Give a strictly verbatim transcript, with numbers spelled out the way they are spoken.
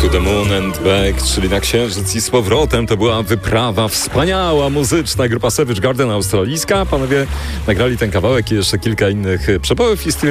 to the Moon and Back, czyli na Księżyc i z powrotem. To była wyprawa wspaniała, muzyczna. Grupa Savage Garden australijska. Panowie nagrali ten kawałek i jeszcze kilka innych przebojów i